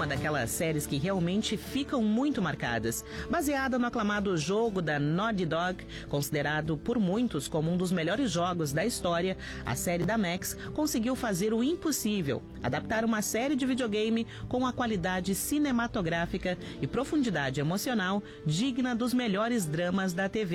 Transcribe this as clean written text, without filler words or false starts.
uma daquelas séries que realmente ficam muito marcadas. Baseada no aclamado jogo da Naughty Dog, considerado por muitos como um dos melhores jogos da história, a série da Max conseguiu fazer o impossível, adaptar uma série de videogame com a qualidade cinematográfica e profundidade emocional digna dos melhores dramas da TV.